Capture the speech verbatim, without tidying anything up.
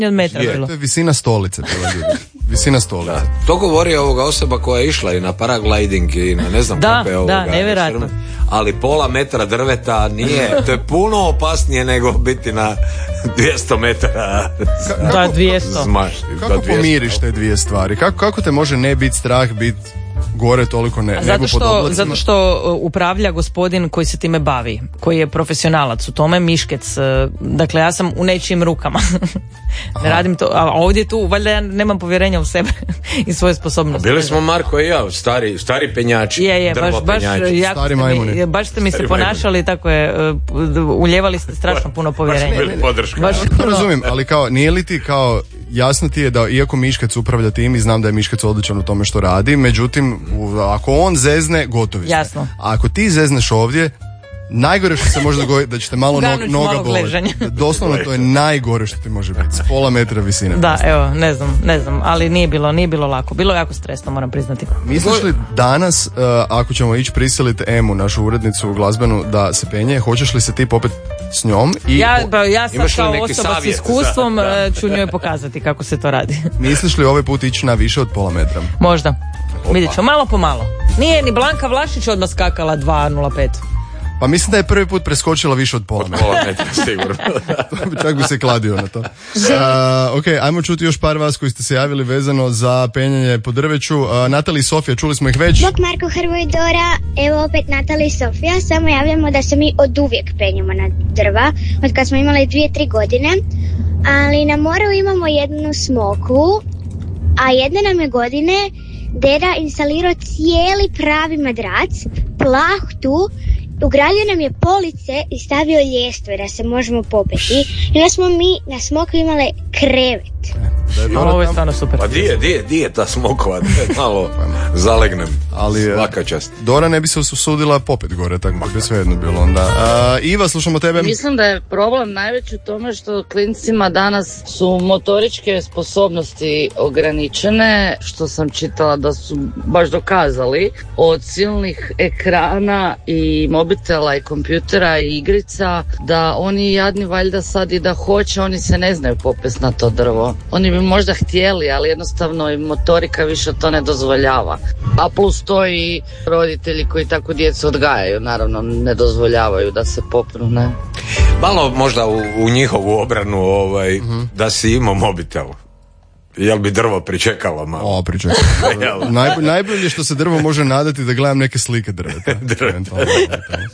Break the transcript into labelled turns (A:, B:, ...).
A: od metra
B: je.
A: bilo.
C: To je visina stolice. Visina stolice.
B: Da, to govori ovoga osoba koja je išla i na paragliding i na ne znam
A: da,
B: kakve ovoga.
A: Da, nevjerojatno.
B: Ali pola metra drveta nije, to je puno opasnije nego biti na dvjesto metara.
C: Ka-
A: da, dvjesto.
B: Zmaš,
C: kako
B: da, dvjesto.
C: pomiriš te dvije stvari? Kako, kako te može ne biti strah, biti gore toliko ne,
A: zato
C: nebo
A: što,
C: pod oblacima?
A: zato što upravlja gospodin koji se time bavi, koji je profesionalac u tome, Miškec. Dakle, ja sam u nečijim rukama. Ne radim to, a ovdje tu, valjda ja nemam povjerenja u sebe i svoje sposobnosti.
B: A bili smo Marko i ja, stari, stari penjači.
A: Je, je, baš, baš, jako
C: Stari
A: ste mi,
C: majmuni.
A: baš ste mi
B: Stari
A: se ponašali, tako je, uljevali ste strašno puno povjerenja.
B: Baš bili podrška.
A: Baš,
C: To razumijem, ali kao, nije li ti kao, jasno ti je da iako Miškec upravlja tim i znam da je Miškec odličan u tome što radi, međutim, u- ako on zezne, gotovi ste.
A: Jasno.
C: A ako ti zezneš ovdje, najgore što se može dogoditi da ćete malo nog,
A: Ganut ću
C: noga
A: malog
C: boliti.
A: ležanja.
C: Doslovno to je najgore što ti može biti. S pola metra visine.
A: da, evo, ne znam, ne znam, ali nije bilo, nije bilo lako. Bilo je jako stresno, moram priznati.
C: Misliš li danas, uh, ako ćemo ići prisiliti Emu, našu urednicu glazbenu, da se penje, hoćeš li se ti popet s njom? I
A: Ja, ba, ja sam
B: Imaš li
A: kao
B: neki
A: osoba s
B: savjet?
A: iskustvom
B: Da, da.
A: e, ću njoj pokazati kako se to radi.
C: misliš li ovaj put ići na više od pola metra?
A: Možda. Vidjet ću, malo po malo. Nije ni Blanka Vlašić odmah skakala dva nula pet.
C: Pa mislim da je prvi put preskočila više od pola metra.
B: Pola metra, sigurno.
C: Čak bi se kladio na to. Uh, ok, ajmo čuti još par vas koji ste se javili vezano za penjanje po drveću. Uh, Natali i Sofija, čuli smo ih već.
D: Bog Marko, Hrvoj, Dora, evo opet Natali i Sofija. Samo javljamo da se mi od uvijek penjemo na drva, od kad smo imali dvije, tri godine. Ali na moru imamo jednu smokvu, a jedne nam je godine deda instalirao cijeli pravi madrac, plahtu, ugradio nam je police i stavio ljestve da se možemo popeti. I onda smo mi na smokvi imali krevet.
C: Da je
A: A
C: Dora
A: ovo je
C: tam,
A: stvarno super.
B: Pa di je, di je, di je ta smokva, da je malo zalegnem.
C: ali uh,
B: Svaka čast.
C: Dora ne bi se usudila popet gore, tako da bi svejedno bilo onda. Uh, Iva, slušamo tebe.
E: Mislim da je problem najveći u tome što klincima danas su motoričke sposobnosti ograničene, što sam čitala da su baš dokazali, od silnih ekrana i mobitela i kompjutera i igrica, da oni jadni valjda sad i da hoće, oni se ne znaju popest na to drvo. Oni bi možda htjeli, ali jednostavno im motorika više to ne dozvoljava. A plus to i roditelji koji tako djecu odgajaju, naravno ne dozvoljavaju da se popnu, ne.
B: Malo možda u, u njihovu obranu ovaj, da si imao mobitel. Jel bi drvo pričekalo malo?
C: O, pričekaj. Najbolje, najbolje što se drvo može nadati da gledam neke slike drveta.
B: Drveta.
C: Eventualno.